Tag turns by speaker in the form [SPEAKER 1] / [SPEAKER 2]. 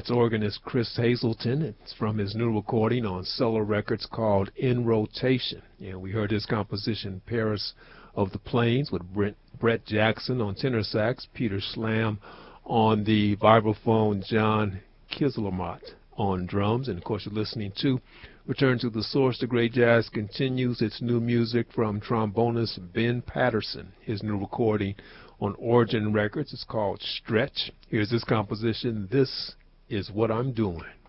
[SPEAKER 1] That's organist Chris Hazelton. It's from his new recording on Cellar Records called In Rotation. And we heard his composition Paris of the Plains with Brett Jackson on tenor sax, Peter Slam on the vibraphone, John Kislermott on drums. And of course you're listening to Return to the Source. The Great Jazz continues. Its new music from trombonist Ben Patterson. His new recording on Origin Records is called Stretch. Here's this composition, This Is What I'm Doing.